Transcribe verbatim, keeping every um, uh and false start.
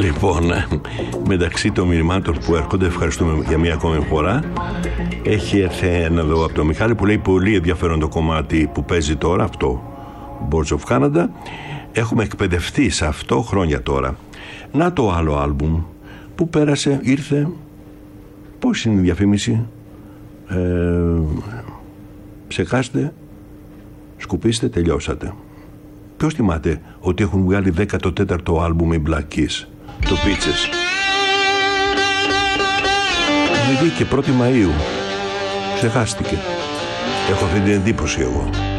Λοιπόν, μεταξύ των μηνυμάτων που έρχονται, ευχαριστούμε για μία ακόμη φορά. Έχει έρθει ένα εδώ από τον Μιχάλη που λέει πολύ ενδιαφέρον το κομμάτι που παίζει τώρα, αυτό, Birds of Canada. Έχουμε εκπαιδευτεί σε αυτό χρόνια τώρα. Να το άλλο άλμπουμ που πέρασε, ήρθε. Πώς είναι η διαφήμιση? Ε, ψεκάστε, σκουπίστε, τελειώσατε. Ποιος θυμάται ότι έχουν βγάλει δέκατο τέταρτο άλμπουμ οι Black Keys, το Peaches? Βγήκε πρώτη Μαΐου. Ξεχάστηκε. Έχω αυτή την εντύπωση εγώ.